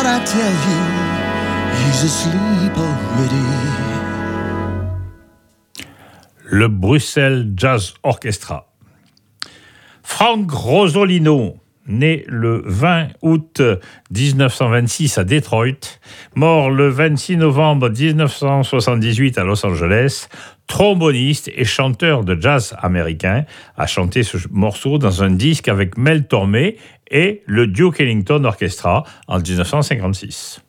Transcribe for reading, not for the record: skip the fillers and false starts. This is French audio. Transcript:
I tell you, he's asleep already. Le Bruxelles Jazz Orchestra. Frank Rosolino, né le 20 août 1926 à Detroit, mort le 26 novembre 1978 à Los Angeles, tromboniste et chanteur de jazz américain, a chanté ce morceau dans un disque avec Mel Tormé et le Duke Ellington Orchestra en 1956.